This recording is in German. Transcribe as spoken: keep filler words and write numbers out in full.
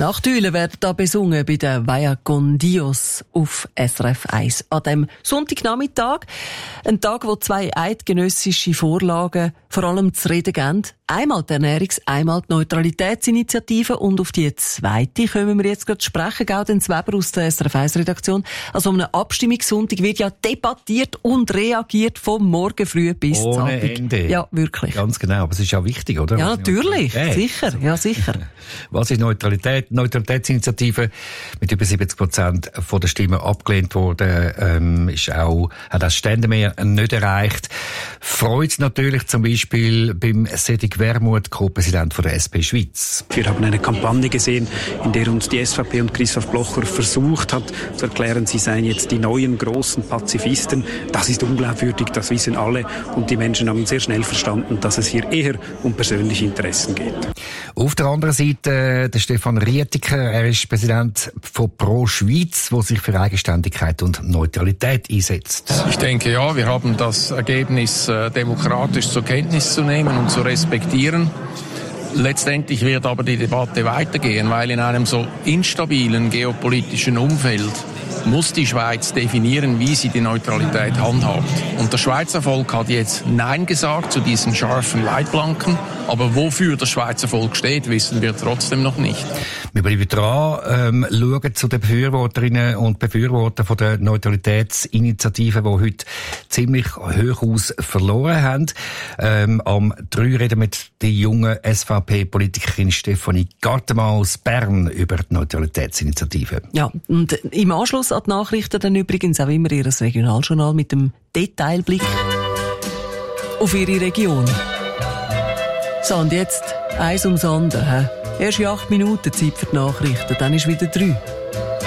Nachteulen werden da besungen bei der Vaya con Dios auf S R F eins. An dem Sonntagnachmittag, ein Tag, wo zwei eidgenössische Vorlagen vor allem zu reden geben. Einmal die Ernährungs-, einmal die Neutralitätsinitiative. Und auf die zweite kommen wir jetzt gerade zu sprechen. Gaudenz Weber aus der S R F eins Redaktion. Also um einen Abstimmungssonntag wird ja debattiert und reagiert vom Morgen früh bis zum Ohne Abend. Ende. Ja, wirklich. Ganz genau. Aber es ist ja wichtig, oder? Ja, natürlich. Sicher. Ja, sicher. Was ist Neutralität? Neutralitätsinitiative mit über siebzig Prozent von der Stimmen abgelehnt worden, ähm, ist auch, hat das Ständemehr nicht erreicht. Freut natürlich zum Beispiel beim Cedric Wermuth, Co-Präsident von der S P Schweiz. Wir haben eine Kampagne gesehen, in der uns die S V P und Christoph Blocher versucht hat zu erklären, sie seien jetzt die neuen großen Pazifisten. Das ist unglaubwürdig, das wissen alle. Und die Menschen haben sehr schnell verstanden, dass es hier eher um persönliche Interessen geht. Auf der anderen Seite der Stefan Rietiker, er ist Präsident von Pro Schweiz, der sich für Eigenständigkeit und Neutralität einsetzt. Ich denke, ja, wir haben das Ergebnis äh, demokratisch zur Kenntnis zu nehmen und zu respektieren. Letztendlich wird aber die Debatte weitergehen, weil in einem so instabilen geopolitischen Umfeld muss die Schweiz definieren, wie sie die Neutralität handhabt. Und das Schweizer Volk hat jetzt Nein gesagt zu diesen scharfen Leitplanken, aber wofür das Schweizer Volk steht, wissen wir trotzdem noch nicht. Wir bleiben dran, ähm, schauen zu den Befürworterinnen und Befürwortern von der Neutralitätsinitiative, die heute ziemlich hoch aus verloren haben. Ähm, am drei reden mit der jungen S V P-Politikerin Stefanie Gartemann aus Bern über die Neutralitätsinitiative. Ja, und im Anschluss an die Nachrichten dann übrigens auch immer ihr Regionaljournal mit dem Detailblick auf ihre Region. So, und jetzt eins ums andere. He? Erst in acht Minuten Zeit für die Nachrichten, dann ist wieder drei.